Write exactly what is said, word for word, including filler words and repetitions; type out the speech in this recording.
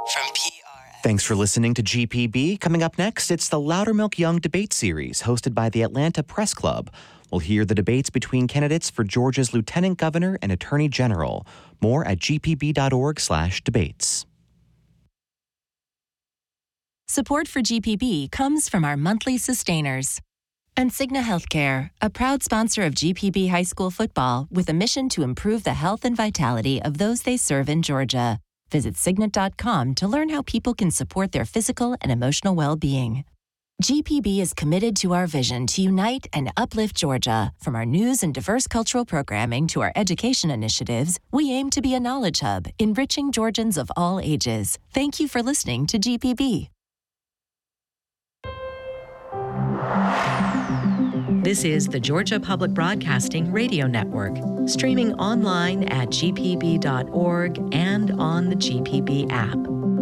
From P R X. Thanks for listening to G P B. Coming up next, it's the Loudermilk Young Debate Series hosted by the Atlanta Press Club. We'll hear the debates between candidates for Georgia's Lieutenant Governor and Attorney General. More at gpb.org slash debates. Support for G P B comes from our monthly sustainers. And Cigna Healthcare, a proud sponsor of G P B High School football with a mission to improve the health and vitality of those they serve in Georgia. Visit Cigna dot com to learn how people can support their physical and emotional well-being. G P B is committed to our vision to unite and uplift Georgia. From our news and diverse cultural programming to our education initiatives, we aim to be a knowledge hub, enriching Georgians of all ages. Thank you for listening to G P B. This is the Georgia Public Broadcasting Radio Network, streaming online at g p b dot org and on the G P B app.